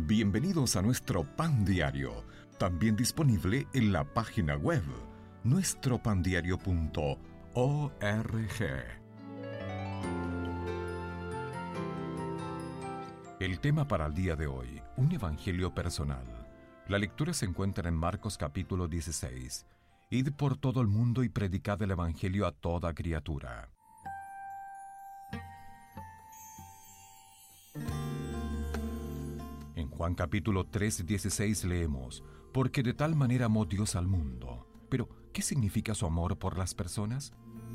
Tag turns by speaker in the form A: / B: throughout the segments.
A: Bienvenidos a nuestro Pan Diario, también disponible en la página web nuestropandiario.org. El tema para el día de hoy, un evangelio personal. La lectura se encuentra en Marcos capítulo 16. Id por todo el mundo y predicad el evangelio a toda criatura. En Juan capítulo 3:16 leemos: porque de tal manera amó Dios al mundo. Pero, ¿qué significa su amor por las personas?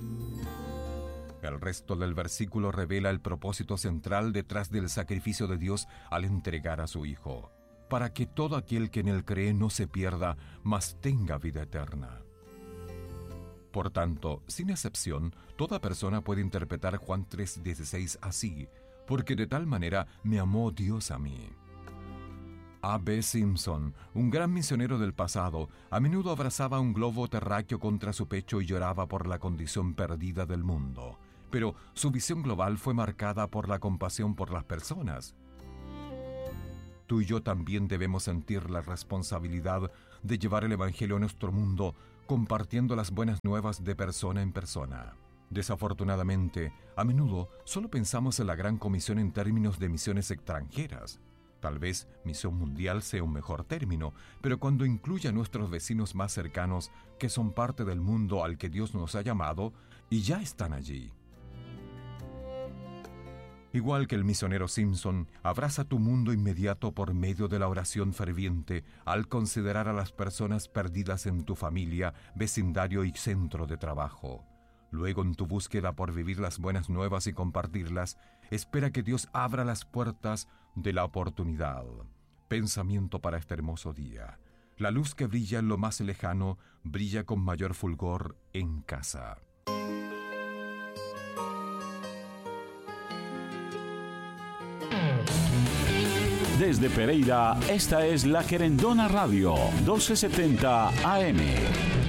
A: El resto del versículo revela el propósito central detrás del sacrificio de Dios al entregar a su Hijo, para que todo aquel que en él cree no se pierda, mas tenga vida eterna. Por tanto, sin excepción, toda persona puede interpretar Juan 3:16 así: porque de tal manera me amó Dios a mí. A.B. Simpson, un gran misionero del pasado, a menudo abrazaba un globo terráqueo contra su pecho y lloraba por la condición perdida del mundo. Pero su visión global fue marcada por la compasión por las personas. Tú y yo también debemos sentir la responsabilidad de llevar el Evangelio a nuestro mundo, compartiendo las buenas nuevas de persona en persona. Desafortunadamente, a menudo solo pensamos en la Gran Comisión en términos de misiones extranjeras. Tal vez misión mundial sea un mejor término, pero cuando incluye a nuestros vecinos más cercanos, que son parte del mundo al que Dios nos ha llamado, y ya están allí. Igual que el misionero Simpson, abraza tu mundo inmediato por medio de la oración ferviente al considerar a las personas perdidas en tu familia, vecindario y centro de trabajo. Luego, en tu búsqueda por vivir las buenas nuevas y compartirlas, espera que Dios abra las puertas de la oportunidad. Pensamiento para este hermoso día. La luz que brilla en lo más lejano, brilla con mayor fulgor en casa.
B: Desde Pereira, esta es La Querendona Radio, 1270 AM.